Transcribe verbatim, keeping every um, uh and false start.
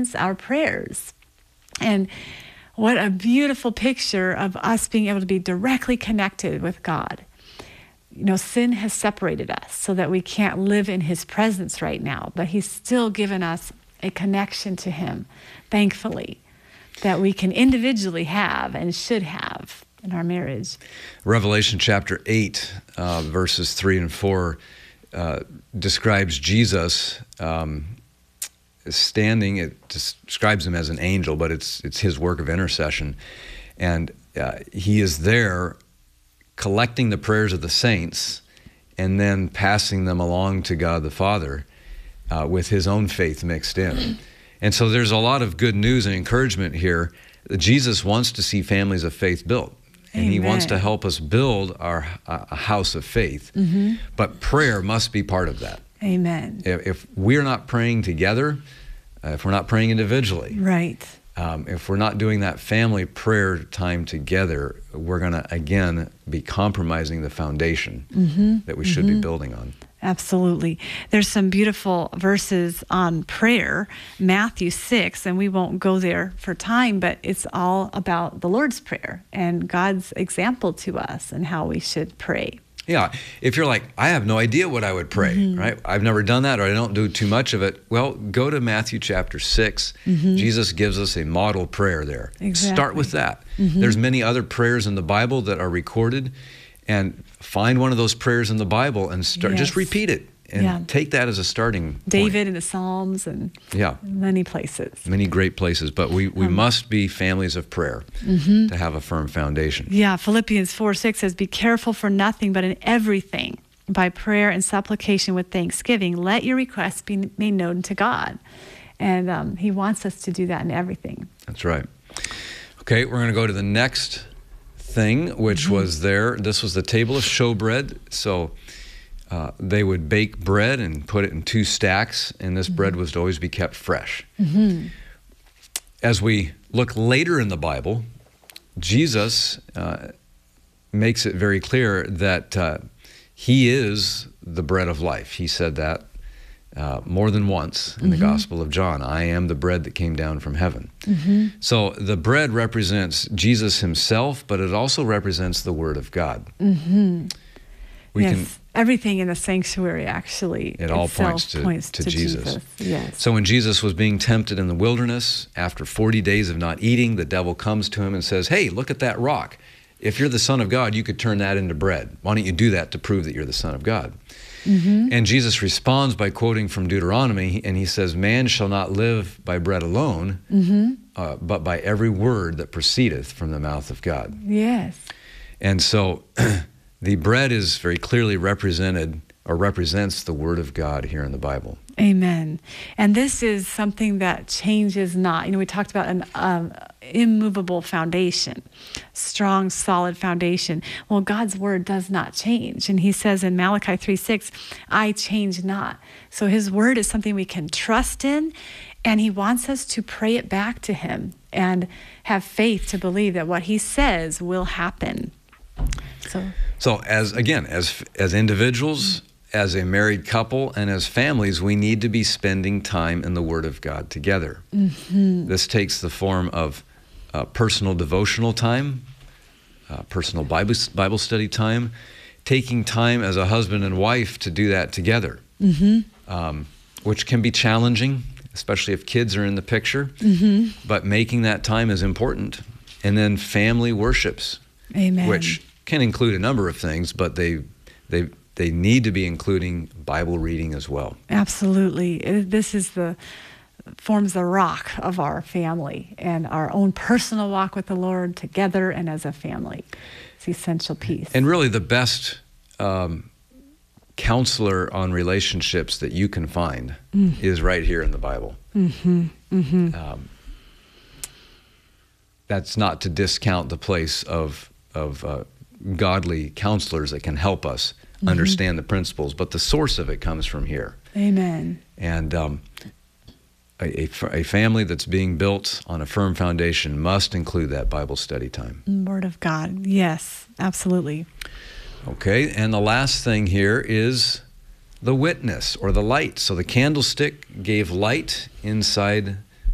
silence our prayers. And what a beautiful picture of us being able to be directly connected with God. You know, sin has separated us so that we can't live in his presence right now, but he's still given us a connection to him, thankfully, that we can individually have and should have in our marriage. Revelation chapter eight, uh, verses three and four uh, describes Jesus um, standing. It describes him as an angel, but it's it's his work of intercession. And uh, he is there collecting the prayers of the saints and then passing them along to God the Father uh, with his own faith mixed in. And so there's a lot of good news and encouragement here. Jesus wants to see families of faith built. And Amen. He wants to help us build our uh, a house of faith. Mm-hmm. But prayer must be part of that. Amen. If, if we're not praying together, uh, if we're not praying individually, right. Um, if we're not doing that family prayer time together, we're going to, again, be compromising the foundation mm-hmm. that we should mm-hmm. be building on. Absolutely. There's some beautiful verses on prayer, Matthew six, and we won't go there for time, but it's all about the Lord's Prayer and God's example to us and how we should pray. Yeah, if you're like, I have no idea what I would pray, mm-hmm. right? I've never done that, or I don't do too much of it. Well, go to Matthew chapter six. Mm-hmm. Jesus gives us a model prayer there. Exactly. Start with that. Mm-hmm. There's many other prayers in the Bible that are recorded, and find one of those prayers in the Bible and start. Yes. Just repeat it and yeah. take that as a starting point. David in the Psalms and yeah. many places. Many great places, but we, we um, must be families of prayer mm-hmm. to have a firm foundation. Yeah, Philippians four six says, be careful for nothing, but in everything, by prayer and supplication with thanksgiving, let your requests be made known to God. And um, he wants us to do that in everything. That's right. Okay, we're going to go to the next thing, which mm-hmm. was there. This was the table of showbread. So uh, they would bake bread and put it in two stacks, and this mm-hmm. bread was to always be kept fresh. Mm-hmm. As we look later in the Bible, Jesus uh, makes it very clear that uh, he is the bread of life. He said that uh, more than once in mm-hmm. the Gospel of John. I am the bread that came down from heaven. Mm-hmm. So the bread represents Jesus himself, but it also represents the Word of God. Mm-hmm. We yes, can, everything in the sanctuary actually it all points to, points to, to Jesus. Jesus. Yes. So when Jesus was being tempted in the wilderness, after forty days of not eating, the devil comes to him and says, hey, look at that rock. If you're the Son of God, you could turn that into bread. Why don't you do that to prove that you're the Son of God? Mm-hmm. And Jesus responds by quoting from Deuteronomy, and he says, man shall not live by bread alone, mm-hmm. uh, but by every word that proceedeth from the mouth of God. Yes. And so the bread is very clearly represented or represents the Word of God here in the Bible. Amen. And this is something that changes not. You know, we talked about an um, immovable foundation, strong, solid foundation. Well, God's Word does not change. And he says in Malachi three six, I change not. So his Word is something we can trust in, and he wants us to pray it back to him and have faith to believe that what he says will happen. So, so as again, as as individuals, as a married couple, and as families, we need to be spending time in the Word of God together. Mm-hmm. This takes the form of uh, personal devotional time, uh, personal Bible, Bible study time, taking time as a husband and wife to do that together, mm-hmm. um, which can be challenging, especially if kids are in the picture, mm-hmm. but making that time is important. And then family worships, Amen. Which can include a number of things, but they they they need to be including Bible reading as well. Absolutely. This is the forms the rock of our family and our own personal walk with the Lord together and as a family. It's the essential piece. And really the best um, counselor on relationships that you can find mm. is right here in the Bible. Mm-hmm. Mm-hmm. Um, that's not to discount the place of of uh, godly counselors that can help us mm-hmm. understand the principles, but the source of it comes from here. Amen. And um, a, a, a family that's being built on a firm foundation must include that Bible study time. Word of God. Yes, absolutely. Okay, and the last thing here is the witness or the light. So the candlestick gave light inside